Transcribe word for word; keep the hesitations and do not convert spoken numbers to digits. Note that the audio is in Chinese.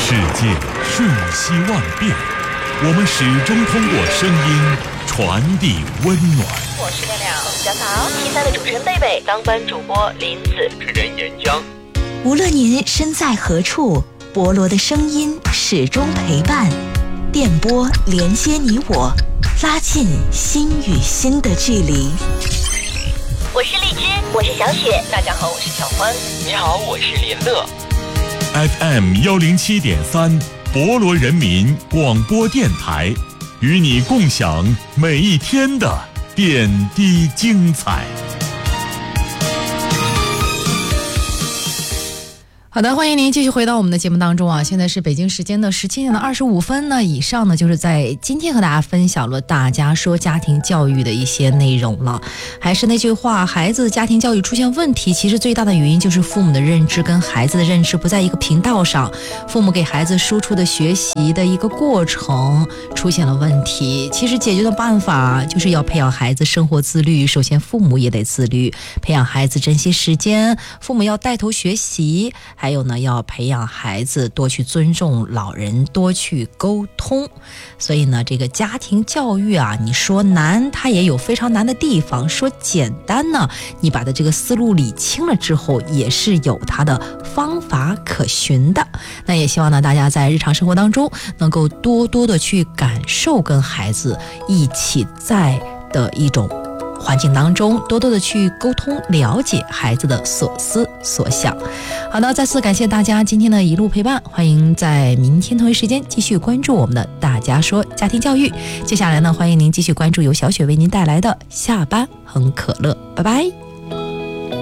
世界瞬息万变，我们始终通过声音传递温暖。 我是亮亮，小草 T 三的主持人贝贝，当班主播林子， 主持人岩浆。 无论您身在何处，博罗的声音始终陪伴，电波连接你我，拉近心与心的距离。 我是荔枝，我是小雪，大家好，我是小欢。 你好，我是连乐。 F M 一零七点三，博罗人民广播电台，与你共享每一天的点滴精彩。 好的，欢迎您继续回到我们的节目当中啊！现在是北京时间的十七点的二十五分呢，以上呢就是在今天和大家分享了大家说家庭教育的一些内容了。还是那句话，孩子家庭教育出现问题，其实最大的原因就是父母的认知跟孩子的认知不在一个频道上，父母给孩子输出的学习的一个过程出现了问题。其实解决的办法就是要培养孩子生活自律，首先父母也得自律，培养孩子珍惜时间，父母要带头学习。还有呢，要培养孩子多去尊重老人，多去沟通。所以呢，这个家庭教育啊，你说难，它也有非常难的地方；说简单呢，你把它这个思路理清了之后，也是有它的方法可循的。那也希望呢，大家在日常生活当中能够多多的去感受跟孩子一起在的一种环境当中，多多的去沟通，了解孩子的所思所想。好的，再次感谢大家今天的一路陪伴，欢迎在明天同一时间继续关注我们的大家说家庭教育。接下来呢，欢迎您继续关注由小雪为您带来的下班很可乐，拜拜。